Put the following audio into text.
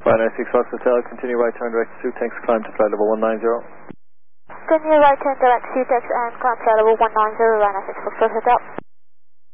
Ryanair 6 Fox Hotel, continue right turn direct to tanks, climb to flight level 190. Continue right turn direct to text and climb flight level 190, Ryanair 6 Fox Hotel.